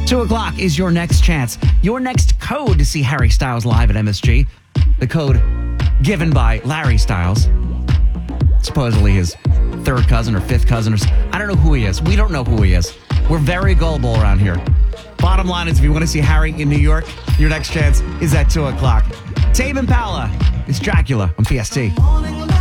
2 o'clock is your next chance. Your next code to see Harry Styles live at MSG. The code given by Larry Styles. Supposedly his third cousin or fifth cousin. I don't know who he is. We don't know who he is. We're very gullible around here. Bottom line is, if you want to see Harry in New York, your next chance is at 2 o'clock. Tame Impala is Dracula on PST.